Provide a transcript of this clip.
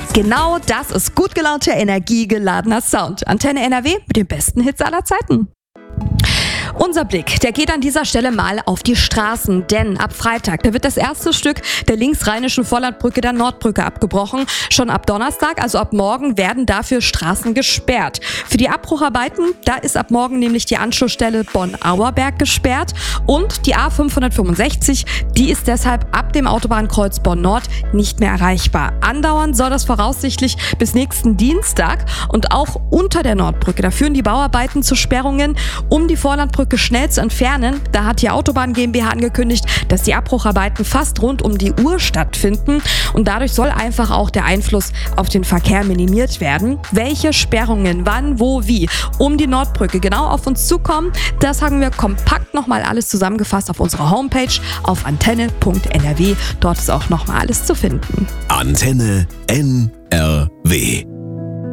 Genau das ist gut gelaunter, energiegeladener Sound. Antenne NRW mit den besten Hits aller Zeiten. Unser Blick, der geht an dieser Stelle mal auf die Straßen, denn ab Freitag, da wird das erste Stück der linksrheinischen Vorlandbrücke, der Nordbrücke, abgebrochen. Schon ab Donnerstag, also ab morgen, werden dafür Straßen gesperrt. Für die Abbrucharbeiten, da ist ab morgen nämlich die Anschlussstelle Bonn-Auerberg gesperrt und die A565, die ist deshalb ab dem Autobahnkreuz Bonn-Nord nicht mehr erreichbar. Andauern soll das voraussichtlich bis nächsten Dienstag und auch unter der Nordbrücke. Da führen die Bauarbeiten zu Sperrungen, um die Vorlandbrücke schnell zu entfernen. Da hat die Autobahn GmbH angekündigt, dass die Abbrucharbeiten fast rund um die Uhr stattfinden und dadurch soll einfach auch der Einfluss auf den Verkehr minimiert werden. Welche Sperrungen, wann, wo, wie um die Nordbrücke genau auf uns zukommen, das haben wir kompakt nochmal alles zusammengefasst auf unserer Homepage auf antenne.nrw. Dort ist auch nochmal alles zu finden. Antenne NRW.